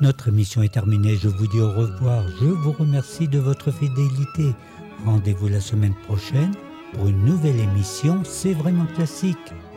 Notre émission est terminée. Je vous dis au revoir. Je vous remercie de votre fidélité. Rendez-vous la semaine prochaine pour une nouvelle émission. C'est vraiment classique.